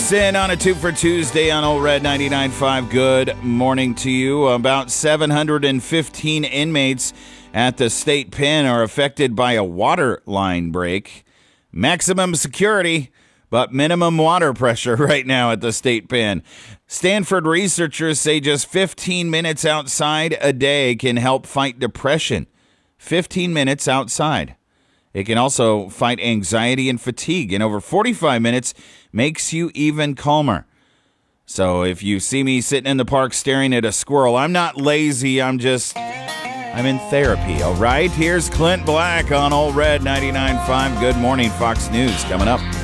Chris in on a 2 for Tuesday on Old Red 99.5. Good morning to you. About 715 inmates at the state pen are affected by a water line break. Maximum security, but minimum water pressure right now at the state pen. Stanford researchers say just 15 minutes outside a day can help fight depression. 15 minutes outside. It can also fight anxiety and fatigue, and over 45 minutes makes you even calmer. So if you see me sitting in the park staring at a squirrel, I'm not lazy, I'm in therapy, all right? Here's Clint Black on Old Red 99.5. Good morning, Fox News coming up.